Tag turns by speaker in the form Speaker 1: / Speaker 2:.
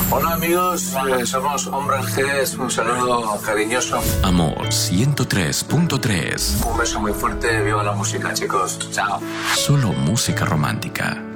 Speaker 1: Hola amigos, somos Hombres G, un saludo cariñoso.
Speaker 2: Amor 103.3.
Speaker 1: Un beso muy fuerte, viva la música chicos, chao.
Speaker 2: Solo música romántica.